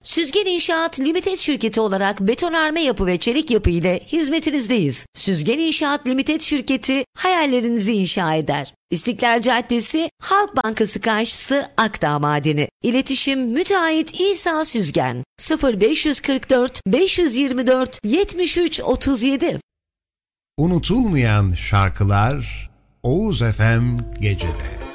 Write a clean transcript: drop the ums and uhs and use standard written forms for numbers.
Süzgen İnşaat Limited Şirketi olarak betonarme yapı ve çelik yapı ile hizmetinizdeyiz. Süzgen İnşaat Limited Şirketi hayallerinizi inşa eder. İstiklal Caddesi, Halk Bankası karşısı, Akdağ Madeni. İletişim Müteahhit İsa Süzgen 0544 524 73 37. Unutulmayan şarkılar Oğuz FM Gece'de.